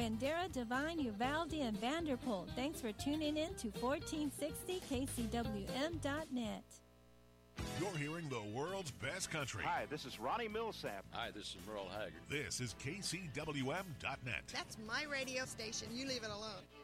Bandera, Devine, Uvalde, and Vanderpool. Thanks for tuning in to 1460kcwm.net. You're hearing the world's best country. Hi, this is Ronnie Millsap. Hi, this is Merle Haggard. This is KCWM.net. That's my radio station. You leave it alone.